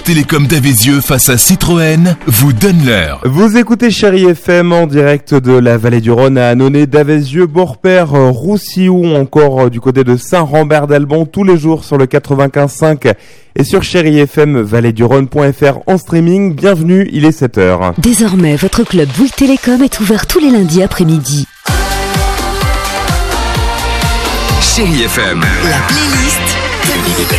Télécom d'Avézieux face à Citroën vous donne l'heure. Vous écoutez Chérie FM en direct de la vallée du Rhône à Annonay, d'Avézieux, Beaurepaire, Roussillou, encore du côté de Saint-Rambert-d'Albon, tous les jours sur le 95.5 et sur chérifmvalleedurrhône.fr en streaming. Bienvenue, il est 7h. Désormais, votre club Bouygues Télécom est ouvert tous les lundis après-midi. Chérie FM, La playlist de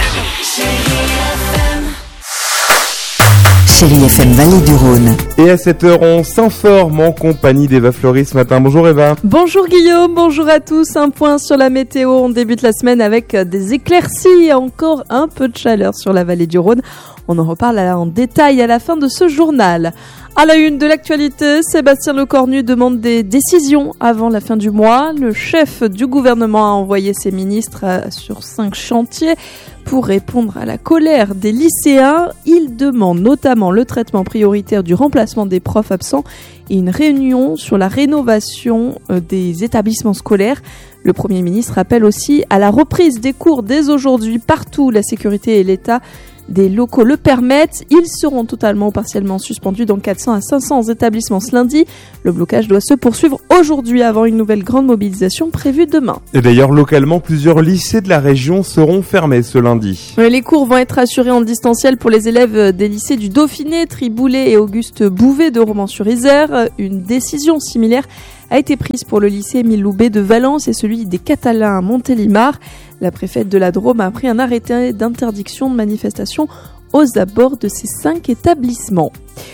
Chérie FM Vallée du Rhône. Et à 7h, on s'informe en compagnie d'Eva Fleury ce matin. Bonjour Eva. Bonjour Guillaume, bonjour à tous. Un point sur la météo. On débute la semaine avec des éclaircies et encore un peu de chaleur sur la vallée du Rhône. On en reparle en détail à la fin de ce journal. À la une de l'actualité, Sébastien Lecornu demande des décisions avant la fin du mois. Le chef du gouvernement a envoyé ses ministres sur 5 chantiers pour répondre à la colère des lycéens. Il demande notamment le traitement prioritaire du remplacement des profs absents et une réunion sur la rénovation des établissements scolaires. Le Premier ministre appelle aussi à la reprise des cours dès aujourd'hui partout où la sécurité et l'État des locaux le permettent. Ils seront totalement ou partiellement suspendus dans 400 à 500 établissements ce lundi. Le blocage doit se poursuivre aujourd'hui avant une nouvelle grande mobilisation prévue demain. Et d'ailleurs, localement, plusieurs lycées de la région seront fermés ce lundi. Les cours vont être assurés en distanciel pour les élèves des lycées du Dauphiné, Triboulet et Auguste Bouvet de Romans-sur-Isère. Une décision similaire a été prise pour le lycée Émile Loubet de Valence et celui des Catalans à Montélimar. La préfète de la Drôme a pris un arrêté d'interdiction de manifestation aux abords de ces 5 établissements.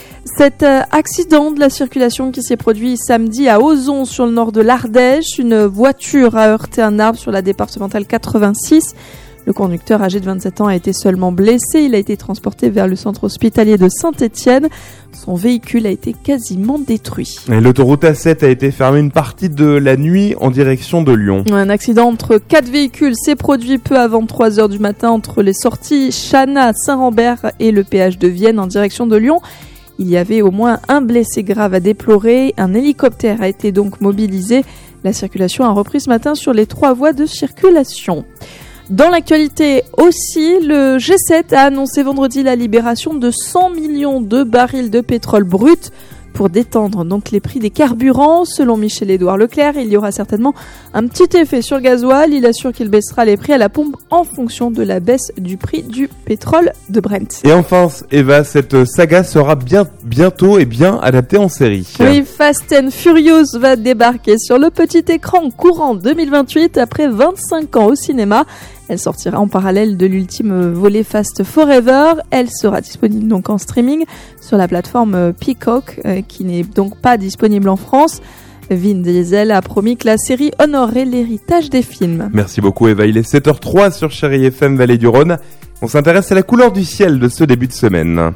Cet accident de la circulation qui s'est produit samedi à Ozon sur le nord de l'Ardèche, une voiture a heurté un arbre sur la départementale 86. Le conducteur âgé de 27 ans a été seulement blessé. Il a été transporté vers le centre hospitalier de Saint-Étienne. Son véhicule a été quasiment détruit. Et l'autoroute A7 a été fermée une partie de la nuit en direction de Lyon. Un accident entre 4 véhicules s'est produit peu avant 3h du matin entre les sorties Chana-Saint-Rambert et le péage de Vienne en direction de Lyon. Il y avait au moins un blessé grave à déplorer. Un hélicoptère a été donc mobilisé. La circulation a repris ce matin sur les 3 voies de circulation. Dans l'actualité aussi, le G7 a annoncé vendredi la libération de 100 millions de barils de pétrole brut pour détendre donc les prix des carburants. Selon Michel-Édouard Leclerc, il y aura certainement un petit effet sur le gasoil. Il assure qu'il baissera les prix à la pompe en fonction de la baisse du prix du pétrole de Brent. Et enfin, Eva, cette saga sera bientôt et bien adaptée en série. Oui, Fast and Furious va débarquer sur le petit écran courant 2028 après 25 ans au cinéma. Elle sortira en parallèle de l'ultime volet Fast Forever. Elle sera disponible donc en streaming sur la plateforme Peacock, qui n'est donc pas disponible en France. Vin Diesel a promis que la série honorerait l'héritage des films. Merci beaucoup Eva, il est 7h03 sur Chérie FM Vallée du Rhône. On s'intéresse à la couleur du ciel de ce début de semaine.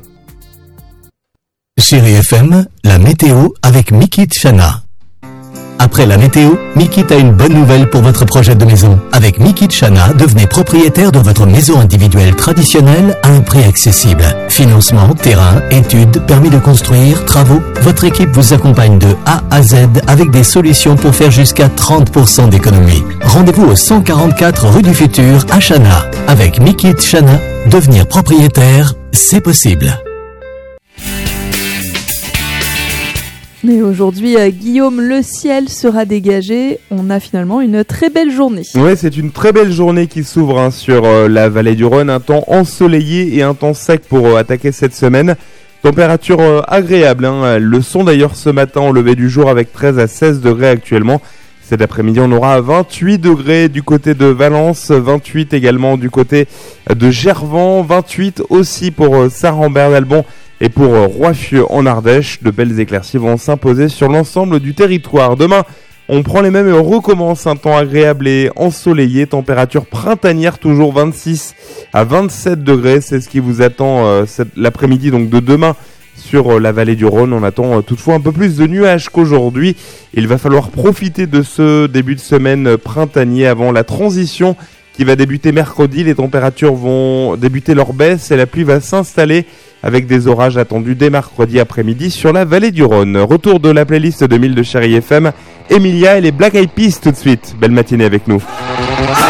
Chérie FM, la météo avec Mikit Chana. Après la météo, Mikit a une bonne nouvelle pour votre projet de maison. Avec Mikit Chana, devenez propriétaire de votre maison individuelle traditionnelle à un prix accessible. Financement, terrain, études, permis de construire, travaux. Votre équipe vous accompagne de A à Z avec des solutions pour faire jusqu'à 30% d'économie. Rendez-vous au 144 rue du Futur à Chana. Avec Mikit Chana, devenir propriétaire, c'est possible. Et aujourd'hui, Guillaume, le ciel sera dégagé. On a finalement une très belle journée. Oui, c'est une très belle journée qui s'ouvre sur la vallée du Rhône. Un temps ensoleillé et un temps sec pour attaquer cette semaine. Température agréable. Le son d'ailleurs ce matin au lever du jour avec 13 à 16 degrés actuellement. Cet après-midi, on aura 28 degrés du côté de Valence, 28 également du côté de Gervans, 28 aussi pour Saint-Rambert-d'Albon. Et pour Roiffieux en Ardèche, de belles éclaircies vont s'imposer sur l'ensemble du territoire. Demain, on prend les mêmes et on recommence un temps agréable et ensoleillé. Température printanière, toujours 26 à 27 degrés. C'est ce qui vous attend l'après-midi donc de demain sur la vallée du Rhône. On attend toutefois un peu plus de nuages qu'aujourd'hui. Il va falloir profiter de ce début de semaine printanier avant la transition qui va débuter mercredi. Les températures vont débuter leur baisse et la pluie va s'installer avec des orages attendus dès mercredi après-midi sur la vallée du Rhône. Retour de la playlist 2000 de Chérie FM, Emilia et les Black Eyed Peas tout de suite. Belle matinée avec nous.